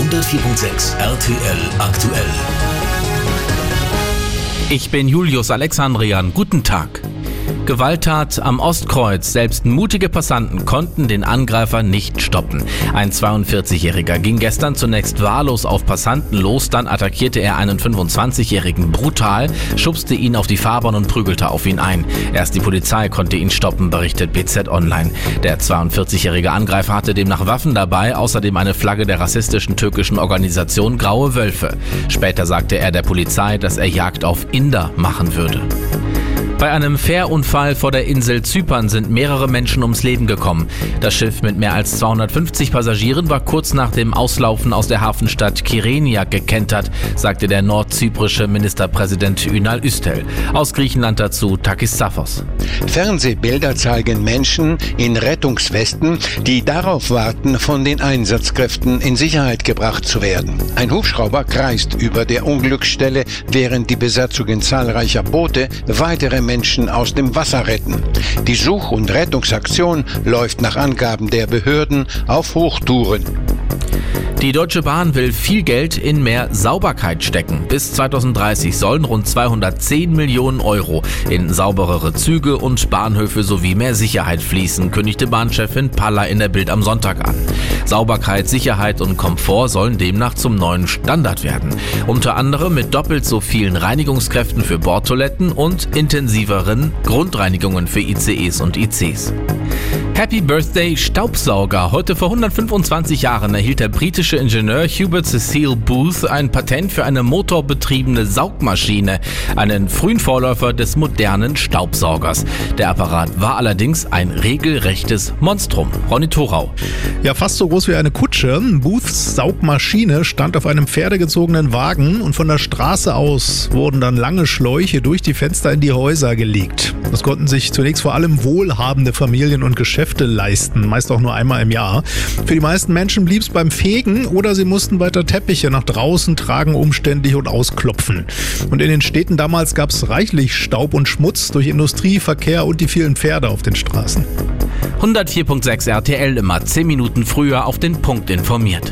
104.6 RTL aktuell. Ich bin Julius Alexandrian. Guten Tag. Gewalttat am Ostkreuz. Selbst mutige Passanten konnten den Angreifer nicht stoppen. Ein 42-Jähriger ging gestern zunächst wahllos auf Passanten los, dann attackierte er einen 25-Jährigen brutal, schubste ihn auf die Fahrbahn und prügelte auf ihn ein. Erst die Polizei konnte ihn stoppen, berichtet BZ Online. Der 42-jährige Angreifer hatte demnach Waffen dabei, außerdem eine Flagge der rassistischen türkischen Organisation Graue Wölfe. Später sagte er der Polizei, dass er Jagd auf Inder machen würde. Bei einem Fährunfall vor der Insel Zypern sind mehrere Menschen ums Leben gekommen. Das Schiff mit mehr als 250 Passagieren war kurz nach dem Auslaufen aus der Hafenstadt Kyrenia gekentert, sagte der nordzyprische Ministerpräsident Ünal Üstel. Aus Griechenland dazu Takis Zaphos. Fernsehbilder zeigen Menschen in Rettungswesten, die darauf warten, von den Einsatzkräften in Sicherheit gebracht zu werden. Ein Hubschrauber kreist über der Unglücksstelle, während die Besatzungen zahlreicher Boote weitere Menschen aus dem Wasser retten. Die Such- und Rettungsaktion läuft nach Angaben der Behörden auf Hochtouren. Die Deutsche Bahn will viel Geld in mehr Sauberkeit stecken. Bis 2030 sollen rund 210 Millionen Euro in sauberere Züge und Bahnhöfe sowie mehr Sicherheit fließen, kündigte Bahnchefin Palla in der Bild am Sonntag an. Sauberkeit, Sicherheit und Komfort sollen demnach zum neuen Standard werden. Unter anderem mit doppelt so vielen Reinigungskräften für Bordtoiletten und intensiveren Grundreinigungen für ICEs und ICs. Happy Birthday Staubsauger. Heute vor 125 Jahren erhielt der britische Ingenieur Hubert Cecil Booth ein Patent für eine motorbetriebene Saugmaschine, einen frühen Vorläufer des modernen Staubsaugers. Der Apparat war allerdings ein regelrechtes Monstrum. Ronny Thorau. Ja, fast so groß wie eine Kutsche. Booths Saugmaschine stand auf einem pferdegezogenen Wagen und von der Straße aus wurden dann lange Schläuche durch die Fenster in die Häuser gelegt. Das konnten sich zunächst vor allem wohlhabende Familien und Geschäfte leisten, meist auch nur einmal im Jahr. Für die meisten Menschen blieb es beim Fegen oder sie mussten weiter Teppiche nach draußen tragen, umständlich und ausklopfen. Und in den Städten damals gab es reichlich Staub und Schmutz durch Industrie, Verkehr und die vielen Pferde auf den Straßen. 104.6 RTL immer 10 Minuten früher auf den Punkt informiert.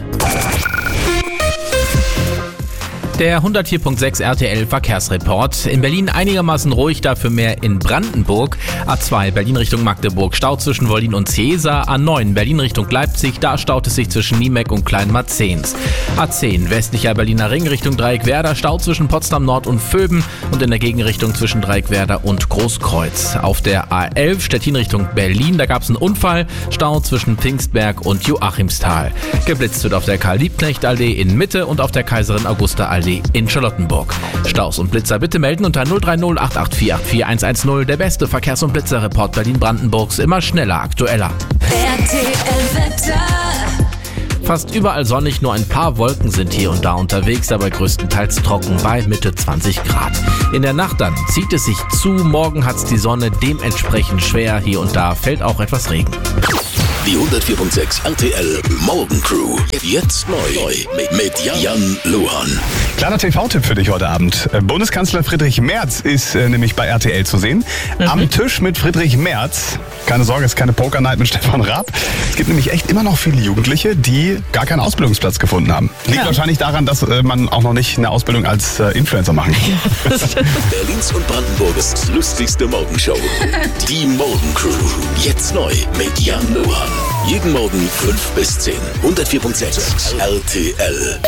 Der 104.6 RTL Verkehrsreport. In Berlin einigermaßen ruhig, dafür mehr in Brandenburg. A2 Berlin Richtung Magdeburg, Stau zwischen Wollin und Ziesa. A9 Berlin Richtung Leipzig, da staut es sich zwischen Niemek und Kleinmarzens. A10 westlicher Berliner Ring Richtung Dreieckwerder, Stau zwischen Potsdam Nord und Vöben und in der Gegenrichtung zwischen Dreieckwerder und Großkreuz. Auf der A11 Stettin Richtung Berlin, da gab es einen Unfall, Stau zwischen Pfingstberg und Joachimsthal. Geblitzt wird auf der Karl-Liebknecht-Allee in Mitte und auf der Kaiserin-Augusta-Allee in Charlottenburg. Staus und Blitzer bitte melden unter 030 884 110. Der beste Verkehrs- und Blitzerreport Berlin-Brandenburgs. Immer schneller, aktueller. RTL-Wetter. Fast überall sonnig, nur ein paar Wolken sind hier und da unterwegs, aber größtenteils trocken bei Mitte 20 Grad. In der Nacht dann zieht es sich zu, morgen hat's die Sonne dementsprechend schwer, hier und da fällt auch etwas Regen. Die 104.6 RTL Morgencrew. Jetzt neu mit Jan Luhan. Kleiner TV-Tipp für dich heute Abend. Bundeskanzler Friedrich Merz ist nämlich bei RTL zu sehen. Am Tisch mit Friedrich Merz. Keine Sorge, es ist keine Poker-Night mit Stefan Raab. Es gibt nämlich echt immer noch viele Jugendliche, die gar keinen Ausbildungsplatz gefunden haben. Liegt wahrscheinlich daran, dass man auch noch nicht eine Ausbildung als Influencer machen kann. Berlins und Brandenburgs lustigste Morgenshow. Die Morgencrew. Jetzt neu mit Jan Luhan. Jeden Morgen 5 bis 10. 104.6 RTL.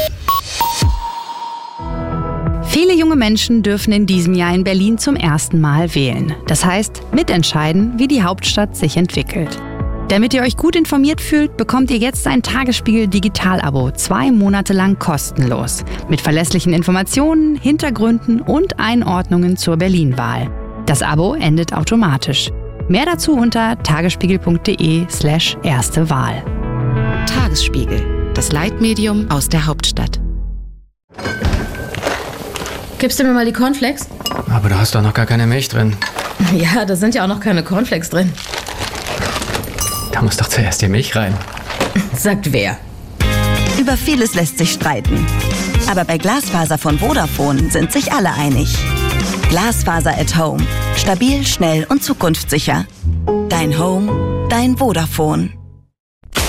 Viele junge Menschen dürfen in diesem Jahr in Berlin zum ersten Mal wählen. Das heißt, mitentscheiden, wie die Hauptstadt sich entwickelt. Damit ihr euch gut informiert fühlt, bekommt ihr jetzt ein Tagesspiegel Digital-Abo 2 Monate lang kostenlos. Mit verlässlichen Informationen, Hintergründen und Einordnungen zur Berlin-Wahl. Das Abo endet automatisch. Mehr dazu unter tagesspiegel.de/erste Wahl. Tagesspiegel, das Leitmedium aus der Hauptstadt. Gibst du mir mal die Cornflakes? Aber da hast doch noch gar keine Milch drin. Ja, da sind ja auch noch keine Cornflakes drin. Da muss doch zuerst die Milch rein. Sagt wer? Über vieles lässt sich streiten. Aber bei Glasfaser von Vodafone sind sich alle einig. Glasfaser at Home. Stabil, schnell und zukunftssicher. Dein Home, dein Vodafone.